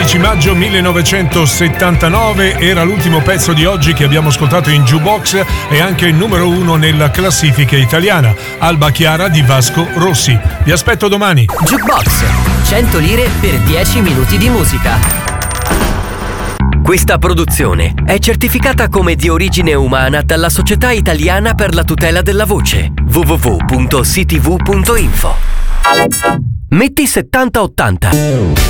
13 maggio 1979 era l'ultimo pezzo di oggi che abbiamo ascoltato in Jukebox e anche il numero 1 nella classifica italiana, Alba Chiara di Vasco Rossi. Vi aspetto domani. Jukebox, 100 lire per 10 minuti di musica. Questa produzione è certificata come di origine umana dalla Società Italiana per la tutela della voce, www.ctv.info. Metti 7080.